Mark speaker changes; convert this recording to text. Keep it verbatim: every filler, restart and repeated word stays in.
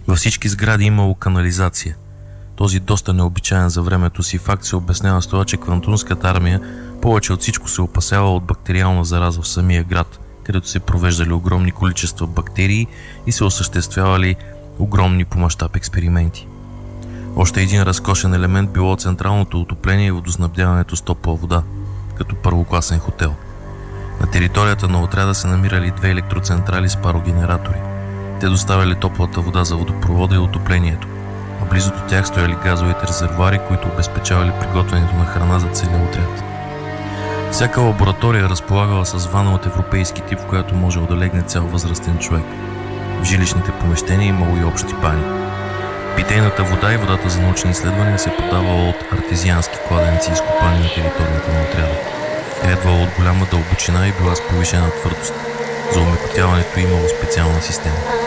Speaker 1: Във всички сгради имало канализация. Този доста необичаен за времето си факт се обяснява с това, че Квантунската армия повече от всичко се опасява от бактериална зараза в самия град, където се провеждали огромни количества бактерии и се осъществявали огромни по мащаб експерименти. Още един разкошен елемент било централното отопление и водоснабдяването с топла вода, като първокласен хотел. На територията на отряда се намирали две електроцентрали с парогенератори. Те доставяли топлата вода за водопровода и отоплението, а близо до тях стояли газовите резервоари, които обезпечавали приготвянето на храна за целия отряд. Всяка лаборатория разполагала с вана от европейски тип, в която можел да легне цял възрастен човек. В жилищните помещения имало и общи бани. Питейната вода и водата за научни изследвания се подавала от артезиански кладенци, изкопани на територията на отряда. Трябвало от голяма дълбочина и била с повишена твърдост. За омекотяването имало специална система.